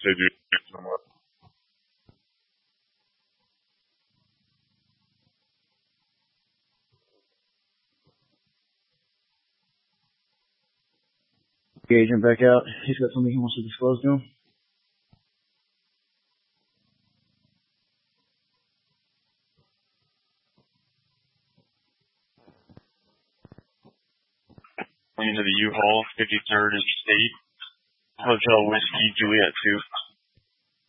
they do somewhat. The agent back out. He's got something he wants to disclose to him. Into the U-Haul, 53rd and State, Hotel Whiskey Juliet 2.